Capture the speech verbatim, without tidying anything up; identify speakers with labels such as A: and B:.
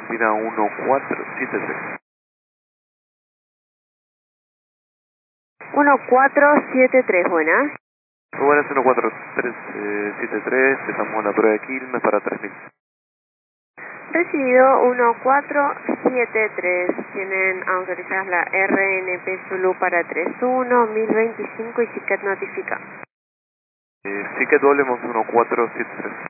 A: Argentina uno cuatro siete tres.
B: uno cuatro siete tres, buenas.
A: Muy buenas, uno cuatro siete tres, empezamos la prueba de Quilmes para tres mil.
B: Recibido uno cuatro siete tres, tienen autorizadas la R N P Zulu para treinta y uno, mil veinticinco y Ticket notifica.
A: Eh, sí que doblemos uno cuatro siete tres.